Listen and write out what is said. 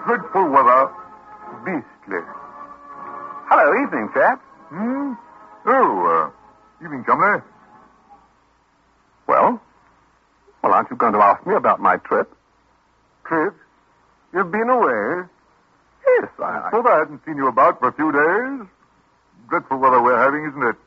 Dreadful weather. Beastly. Hello, evening, chaps. Oh, evening, Chumley. Well, aren't you going to ask me about my trip? Trip? You've been away? Yes, I thought I hadn't seen you about for a few days. Dreadful weather we're having, isn't it?